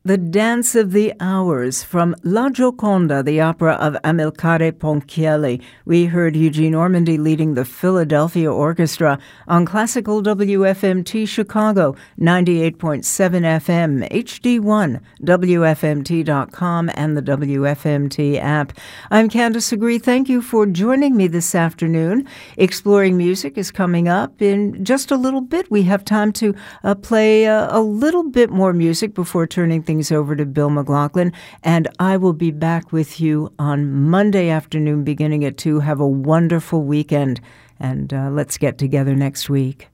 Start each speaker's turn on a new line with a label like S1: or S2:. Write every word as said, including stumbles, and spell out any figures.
S1: The Dance of the Hours from La Gioconda, the opera of Amilcare Ponchielli. We heard Eugene Ormandy leading the Philadelphia Orchestra on Classical W F M T Chicago, ninety-eight point seven F M, H D one, W F M T dot com, and the W F M T app. I'm Candace Agree. Thank you for joining me this afternoon. Exploring Music is coming up in just a little bit. We have time to uh, play uh, a little bit more music before turning things over to Bill McLaughlin, and I will be back with you on Monday afternoon beginning at two. Have a wonderful weekend, and uh, let's get together next week.